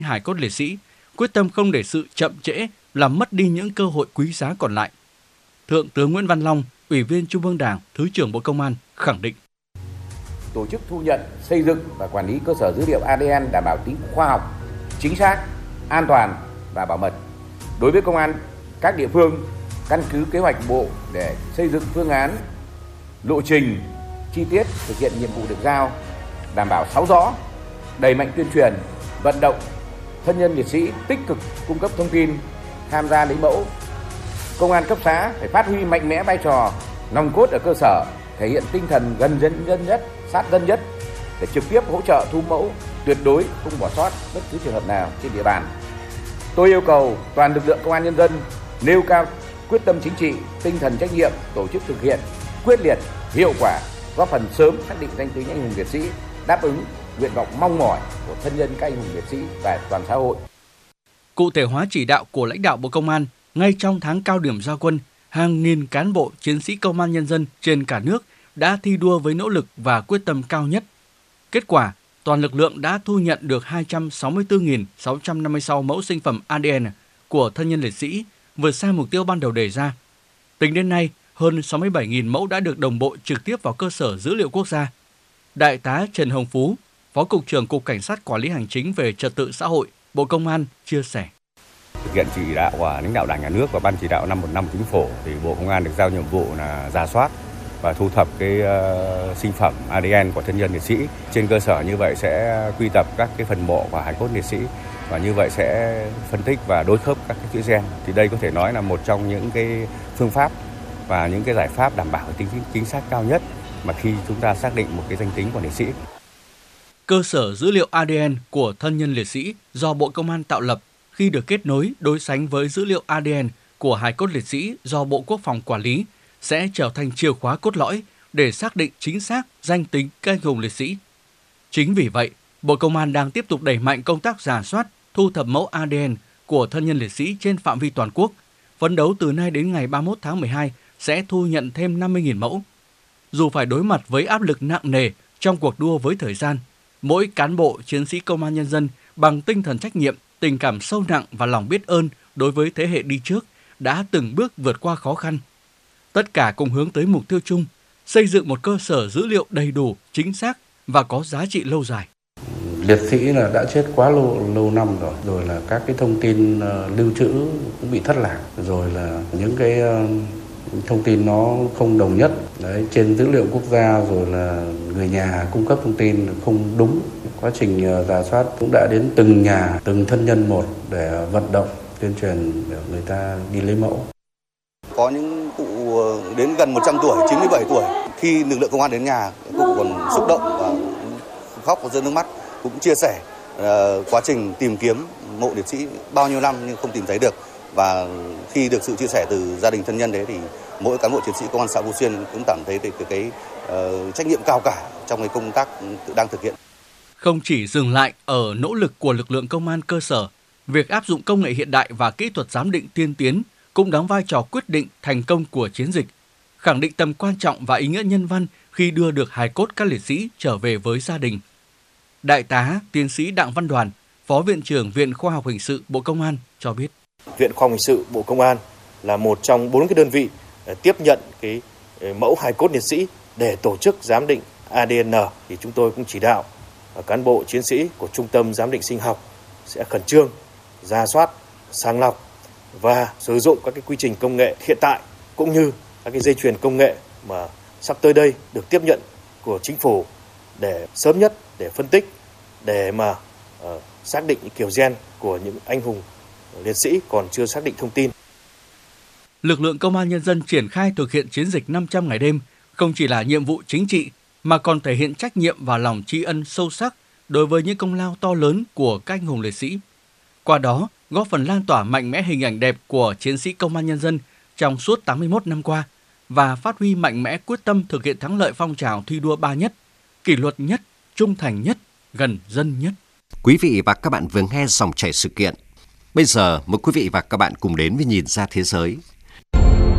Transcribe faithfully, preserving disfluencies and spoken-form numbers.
hài cốt liệt sĩ, quyết tâm không để sự chậm trễ làm mất đi những cơ hội quý giá còn lại. Thượng tướng Nguyễn Văn Long, Ủy viên Trung ương Đảng, Thứ trưởng Bộ Công an khẳng định: tổ chức thu nhận, xây dựng và quản lý cơ sở dữ liệu a đê en đảm bảo tính khoa học, chính xác, an toàn và bảo mật. Đối với công an các địa phương, căn cứ kế hoạch bộ để xây dựng phương án, lộ trình chi tiết thực hiện nhiệm vụ được giao, đảm bảo sáu rõ, đẩy mạnh tuyên truyền, vận động thân nhân liệt sĩ tích cực cung cấp thông tin, tham gia lấy mẫu. Công an cấp xã phải phát huy mạnh mẽ vai trò nòng cốt ở cơ sở, thể hiện tinh thần gần dân dân nhất, sát dân nhất để trực tiếp hỗ trợ thu mẫu, tuyệt đối không bỏ sót bất cứ trường hợp nào trên địa bàn. Tôi yêu cầu toàn lực lượng công an nhân dân nêu cao quyết tâm chính trị, tinh thần trách nhiệm, tổ chức thực hiện quyết liệt, hiệu quả, góp phần sớm xác định danh tính anh hùng liệt sĩ, đáp ứng nguyện vọng mong mỏi của thân nhân các anh hùng liệt sĩ và toàn xã hội. Cụ thể hóa chỉ đạo của lãnh đạo Bộ Công an, ngay trong tháng cao điểm ra quân, hàng nghìn cán bộ chiến sĩ công an nhân dân trên cả nước đã thi đua với nỗ lực và quyết tâm cao nhất. Kết quả, toàn lực lượng đã thu nhận được hai trăm sáu mươi tư nghìn sáu trăm năm mươi sáu mẫu sinh phẩm a đê en của thân nhân liệt sĩ, vượt xa mục tiêu ban đầu đề ra. Tính đến nay, hơn sáu mươi bảy nghìn mẫu đã được đồng bộ trực tiếp vào cơ sở dữ liệu quốc gia. Đại tá Trần Hồng Phú, Phó Cục trưởng Cục Cảnh sát Quản lý Hành chính về Trật tự xã hội, Bộ Công an chia sẻ: thực hiện chỉ đạo của lãnh đạo Đảng, Nhà nước và Ban chỉ đạo năm một năm Chính phủ, thì Bộ Công an được giao nhiệm vụ là rà soát và thu thập cái uh, sinh phẩm a đê en của thân nhân liệt sĩ. Trên cơ sở như vậy sẽ quy tập các cái phần mộ và hài cốt liệt sĩ, và như vậy sẽ phân tích và đối khớp các cái chuỗi gen. Thì đây có thể nói là một trong những cái phương pháp và những cái giải pháp đảm bảo tính chính xác cao nhất mà khi chúng ta xác định một cái danh tính của liệt sĩ. Cơ sở dữ liệu a đê en của thân nhân liệt sĩ do Bộ Công an tạo lập khi được kết nối đối sánh với dữ liệu a đê en của hài cốt liệt sĩ do Bộ Quốc phòng quản lý sẽ trở thành chìa khóa cốt lõi để xác định chính xác danh tính các anh hùng liệt sĩ. Chính vì vậy, Bộ Công an đang tiếp tục đẩy mạnh công tác rà soát, thu thập mẫu a đê en của thân nhân liệt sĩ trên phạm vi toàn quốc. Phấn đấu từ nay đến ngày ba mươi mốt tháng mười hai sẽ thu nhận thêm năm mươi nghìn mẫu. Dù phải đối mặt với áp lực nặng nề trong cuộc đua với thời gian, mỗi cán bộ chiến sĩ công an nhân dân bằng tinh thần trách nhiệm, tình cảm sâu nặng và lòng biết ơn đối với thế hệ đi trước đã từng bước vượt qua khó khăn. Tất cả cùng hướng tới mục tiêu chung, xây dựng một cơ sở dữ liệu đầy đủ, chính xác và có giá trị lâu dài. Liệt sĩ là đã chết quá lâu lâu năm rồi, rồi là các cái thông tin uh, lưu trữ cũng bị thất lạc, rồi là những cái uh, thông tin nó không đồng nhất đấy trên dữ liệu quốc gia, rồi là người nhà cung cấp thông tin không đúng. Quá trình uh, rà soát cũng đã đến từng nhà, từng thân nhân một để vận động, tuyên truyền để người ta đi lấy mẫu. Có những cụ đến gần một trăm tuổi, chín mươi bảy tuổi, khi lực lượng công an đến nhà, cụ còn xúc động và khóc và rơi nước mắt, cũng chia sẻ uh, quá trình tìm kiếm mộ liệt sĩ bao nhiêu năm nhưng không tìm thấy được. Và khi được sự chia sẻ từ gia đình thân nhân đấy thì mỗi cán bộ chiến sĩ công an xã Phú Xuyên cũng cảm thấy cái, cái, cái uh, trách nhiệm cao cả trong cái công tác đang thực hiện. Không chỉ dừng lại ở nỗ lực của lực lượng công an cơ sở, việc áp dụng công nghệ hiện đại và kỹ thuật giám định tiên tiến cũng đóng vai trò quyết định thành công của chiến dịch, khẳng định tầm quan trọng và ý nghĩa nhân văn khi đưa được hài cốt các liệt sĩ trở về với gia đình. Đại tá tiến sĩ Đặng Văn Đoàn, Phó Viện trưởng Viện Khoa học Hình sự Bộ Công an cho biết. Viện Khoa học Hình sự Bộ Công an là một trong bốn cái đơn vị tiếp nhận cái mẫu hài cốt liệt sĩ để tổ chức giám định a đê en. Thì chúng tôi cũng chỉ đạo cán bộ chiến sĩ của Trung tâm Giám định Sinh học sẽ khẩn trương rà soát, sàng lọc và sử dụng các cái quy trình công nghệ hiện tại cũng như các cái dây chuyền công nghệ mà sắp tới đây được tiếp nhận của chính phủ để sớm nhất để phân tích, để mà uh, xác định những kiểu gen của những anh hùng liệt sĩ còn chưa xác định thông tin. Lực lượng công an nhân dân triển khai thực hiện chiến dịch năm trăm ngày đêm không chỉ là nhiệm vụ chính trị mà còn thể hiện trách nhiệm và lòng tri ân sâu sắc đối với những công lao to lớn của các anh hùng liệt sĩ. Qua đó, góp phần lan tỏa mạnh mẽ hình ảnh đẹp của chiến sĩ công an nhân dân trong suốt tám mươi mốt năm qua và phát huy mạnh mẽ quyết tâm thực hiện thắng lợi phong trào thi đua ba nhất, kỷ luật nhất, trung thành nhất, gần dân nhất. Quý vị và các bạn vừa nghe dòng chảy sự kiện. Bây giờ mời quý vị và các bạn cùng đến với Nhìn ra thế giới.